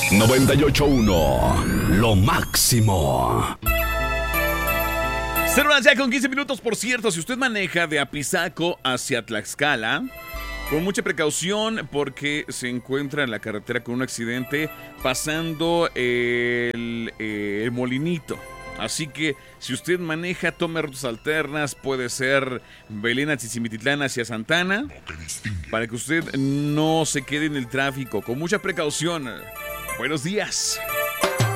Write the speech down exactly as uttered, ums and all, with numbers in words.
noventa y ocho punto uno, lo máximo. Cero horas ya con quince minutos, por cierto, si usted maneja de Apizaco hacia Tlaxcala, con mucha precaución porque se encuentra en la carretera con un accidente pasando el, eh, el Molinito. Así que si usted maneja, tome rutas alternas, puede ser Belén a Tzitzimititlán hacia Santana, para que usted no se quede en el tráfico, con mucha precaución. Buenos días.